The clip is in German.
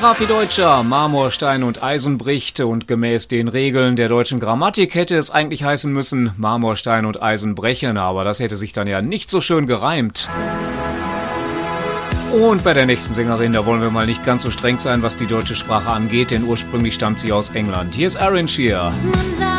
Raffi Deutscher, Marmor, Stein und Eisen bricht, und gemäß den Regeln der deutschen Grammatik hätte es eigentlich heißen müssen, Marmor, Stein und Eisen brechen, aber das hätte sich dann ja nicht so schön gereimt. Und bei der nächsten Sängerin, da wollen wir mal nicht ganz so streng sein, was die deutsche Sprache angeht, denn ursprünglich stammt sie aus England. Hier ist Erin Shear.